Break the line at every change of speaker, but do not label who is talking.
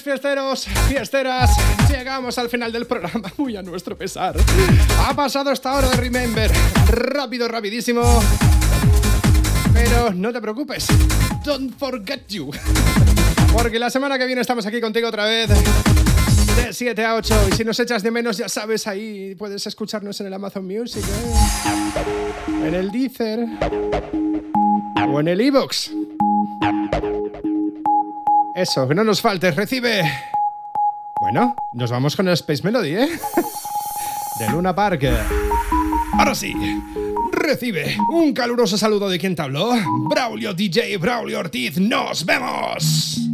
Pues fiesteros, fiesteras, llegamos al final del programa, muy a nuestro pesar. Ha pasado esta hora de Remember, rápido, rapidísimo. Pero no te preocupes, don't forget you. Porque la semana que viene estamos aquí contigo otra vez, de 7 a 8. Y si nos echas de menos, ya sabes, ahí puedes escucharnos en el Amazon Music, en el Deezer o en el iVoox. Eso, que no nos faltes, recibe. Bueno, nos vamos con el Space Melody, de Luna Park. Ahora sí, recibe un caluroso saludo de quien te habló, Braulio DJ, Braulio Ortiz. ¡Nos vemos!